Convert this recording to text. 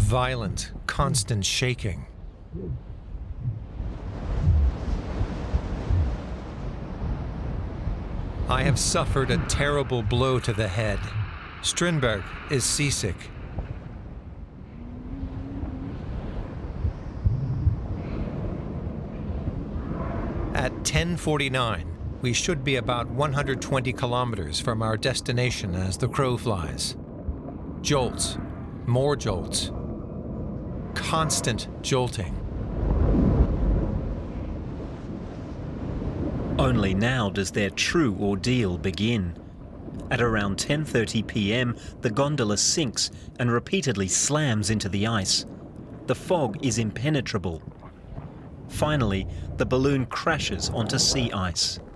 violent, constant shaking. I have suffered a terrible blow to the head. Strindberg is seasick. At 10:49, we should be about 120 kilometers from our destination as the crow flies. Jolts, more jolts, constant jolting. Only now does their true ordeal begin. At around 10:30 p.m, the gondola sinks and repeatedly slams into the ice. The fog is impenetrable. Finally, the balloon crashes onto sea ice.